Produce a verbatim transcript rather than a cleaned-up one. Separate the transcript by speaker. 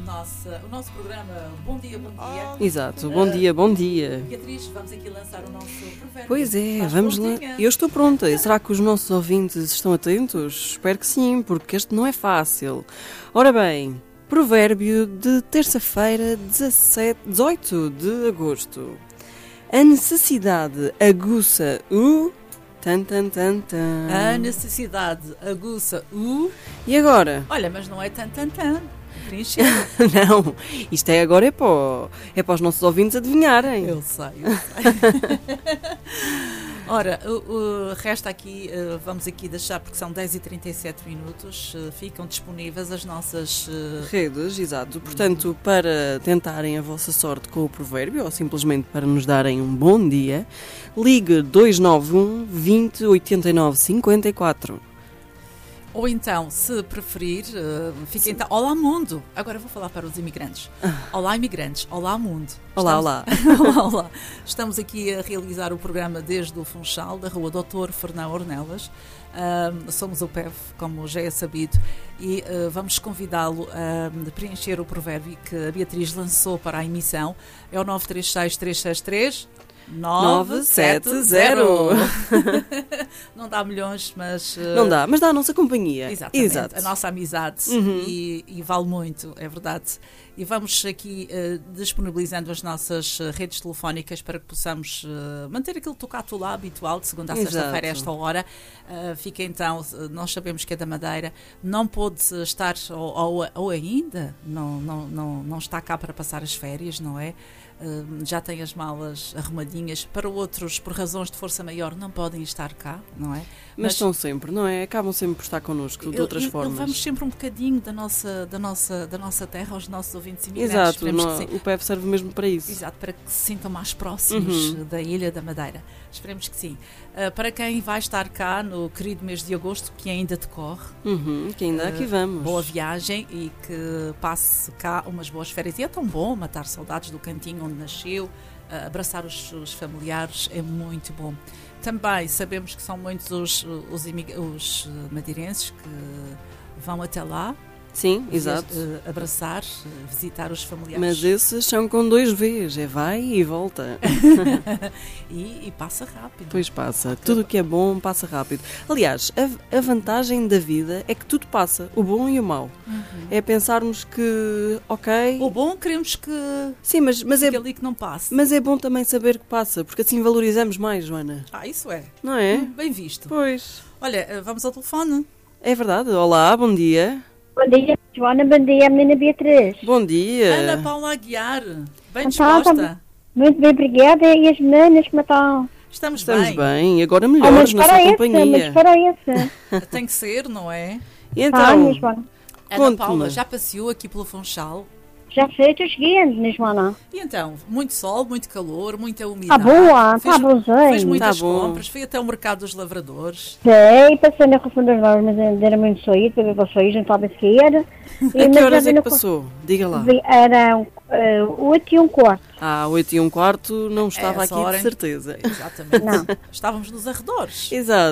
Speaker 1: nossa, o nosso programa Bom Dia, Bom Dia.
Speaker 2: Exato, bom dia, bom dia.
Speaker 1: Beatriz, vamos aqui lançar o nosso provérbio.
Speaker 2: Pois é,
Speaker 1: Estás
Speaker 2: vamos lá.
Speaker 1: prontinha?
Speaker 2: Eu estou pronta. Será que os nossos ouvintes estão atentos? Espero que sim, porque este não é fácil. Ora bem, provérbio de terça-feira, dezassete, dezoito de agosto. A necessidade aguça o... Tan, tan, tan, tan.
Speaker 1: A necessidade aguça o...
Speaker 2: E agora?
Speaker 1: Olha, mas não é tan, tan, tan. Preencher.
Speaker 2: Não, isto é agora é para, o- é para os nossos ouvintes adivinharem.
Speaker 1: Eu sei, eu sei. Ora, o, o resta aqui, eh, vamos aqui deixar, porque são dez e trinta e sete minutos, eh, ficam disponíveis as nossas... eh,
Speaker 2: Redes, exato. Portanto, para tentarem a vossa sorte com o provérbio, ou simplesmente para nos darem um bom dia, ligue dois nove um, vinte, oitenta e nove, cinquenta e quatro.
Speaker 1: Ou então, se preferir, uh, fica então... Olá, mundo! Agora vou falar para os imigrantes. Olá, imigrantes. Olá, mundo.
Speaker 2: Olá,
Speaker 1: Estamos... olá, olá. Estamos aqui a realizar o programa desde o Funchal, da rua doutor Fernão Ornelas. Uh, somos o P E V, como já é sabido, e uh, vamos convidá-lo uh, a preencher o provérbio que a Beatriz lançou para a emissão. É o nove três seis, três seis três... nove sete zero. Não dá milhões, mas... uh,
Speaker 2: Não dá, mas dá a nossa companhia.
Speaker 1: Exatamente,
Speaker 2: Exato.
Speaker 1: a nossa amizade
Speaker 2: Uhum.
Speaker 1: e, e vale muito, é verdade. E vamos aqui uh, disponibilizando as nossas uh, redes telefónicas para que possamos uh, manter aquele tocato lá habitual de segunda a
Speaker 2: Exato.
Speaker 1: sexta-feira a esta hora. Uh, fica então, uh, nós sabemos que é da Madeira, não pôde estar ou, ou, ou ainda não, não, não, não está cá para passar as férias, não é? Uh, já tem as malas arrumadinhas. Para outros, por razões de força maior, não podem estar cá, não é?
Speaker 2: Mas estão sempre, não é? Acabam sempre por estar connosco, de outras
Speaker 1: eu, eu,
Speaker 2: formas.
Speaker 1: Levamos sempre um bocadinho da nossa, da nossa, da nossa terra aos nossos ouvintes imigrantes.
Speaker 2: Exato,
Speaker 1: Esperemos
Speaker 2: não-
Speaker 1: que sim.
Speaker 2: o P E V serve mesmo para isso.
Speaker 1: Exato, para que se sintam mais próximos
Speaker 2: Uhum.
Speaker 1: da Ilha da Madeira. Esperemos que sim. Uh, para quem vai estar cá no querido mês de agosto, que ainda decorre,
Speaker 2: Uhum, que ainda aqui
Speaker 1: uh,
Speaker 2: vamos.
Speaker 1: boa viagem e que passe cá umas boas férias. E é tão bom matar saudades do cantinho onde nasceu, uh, abraçar os, os familiares, é muito bom. Também sabemos que são muitos os, os, imig- os uh, madeirenses que vão até lá.
Speaker 2: Sim, exato.
Speaker 1: Uh, abraçar, uh, visitar os familiares.
Speaker 2: Mas esses são com dois Vs, é vai e volta.
Speaker 1: e, e passa rápido.
Speaker 2: Pois passa, tudo o que é bom passa rápido. Aliás, a, a vantagem da vida é que tudo passa, o bom e o mau.
Speaker 1: Uhum.
Speaker 2: É pensarmos que, ok...
Speaker 1: O bom queremos que
Speaker 2: Sim, mas, mas, é,
Speaker 1: fique ali que não passe.
Speaker 2: mas é bom também saber que passa, porque assim valorizamos mais, Joana.
Speaker 1: Ah, isso é.
Speaker 2: Não é?
Speaker 1: Hum, Bem visto.
Speaker 2: Pois.
Speaker 1: Olha, uh, vamos ao telefone.
Speaker 2: É verdade. Olá, bom dia.
Speaker 3: Bom dia, Joana. Bom dia, menina Beatriz.
Speaker 2: Bom dia.
Speaker 1: Ana Paula Aguiar, bem
Speaker 3: Então,
Speaker 1: disposta.
Speaker 3: tá- Muito bem, obrigada. E as meninas, como estão?
Speaker 1: Estamos,
Speaker 2: Estamos
Speaker 1: bem.
Speaker 2: bem, agora
Speaker 3: Ah,
Speaker 2: melhores
Speaker 3: mas
Speaker 2: na sua
Speaker 3: para essa,
Speaker 2: companhia.
Speaker 3: mas para essa.
Speaker 1: Tem que ser, não é?
Speaker 2: E
Speaker 3: Ah,
Speaker 2: então,
Speaker 3: minha Joana.
Speaker 1: Ana
Speaker 2: Conte-me.
Speaker 1: Paula já passeou aqui pelo Funchal.
Speaker 3: Já sei, estou seguindo, minha Joana.
Speaker 1: E então, muito sol, muito calor, muita
Speaker 3: Tá
Speaker 1: umidade.
Speaker 3: boa,
Speaker 1: fez,
Speaker 3: tá bonzinho.
Speaker 1: fez muitas
Speaker 2: Tá bom.
Speaker 1: compras, foi até o mercado dos lavradores.
Speaker 3: Sei, passei na Rua das Novas, mas ainda era muito saído, para ver para sair, não estava sequer.
Speaker 2: a que horas é que passou? Diga lá.
Speaker 3: Era uh, oito e um quarto.
Speaker 2: Ah, oito e um quarto não estava
Speaker 1: Essa
Speaker 2: aqui
Speaker 1: hora
Speaker 2: de
Speaker 1: em-
Speaker 2: certeza.
Speaker 1: Exatamente.
Speaker 3: Não.
Speaker 1: Estávamos nos arredores.
Speaker 2: Exato.